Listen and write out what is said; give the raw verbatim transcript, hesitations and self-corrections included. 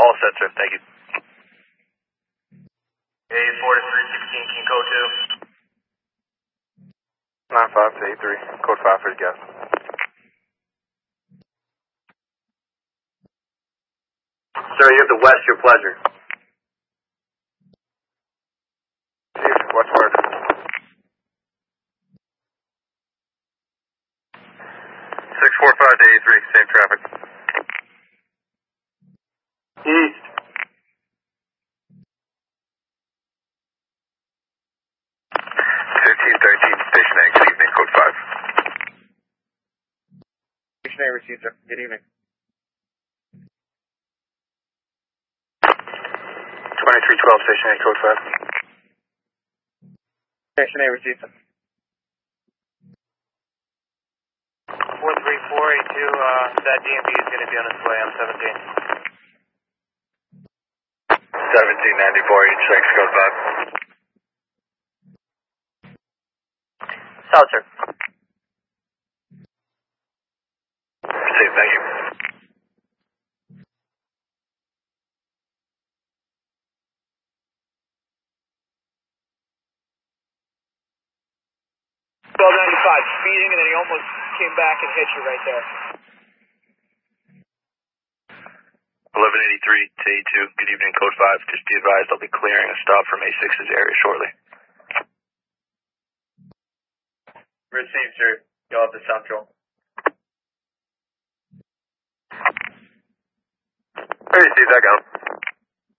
all set, sir. Thank you. A four to three sixteen, King Code two. nine five to eight three, code five for the gas. Sir, you have the west, your pleasure. Watch hard. six four five to eight three, same traffic. East. fifteen thirteen, station A, good evening, code five. Station A received, sir. Good evening. twenty-three twelve, station A, code five. Station A received, sir. four three four eight two, uh, that D M V is going to be on its way. I'm seventeen. seventeen ninety-four, H six, code five. South, sir. Received, thank you. twelve ninety-five, speeding, and then he almost came back and hit you right there. eleven eighty-three to A two, good evening, code five. Just be advised I'll be clearing a stop from A six's area shortly. Received, sir. You'll have the central. I received that, go.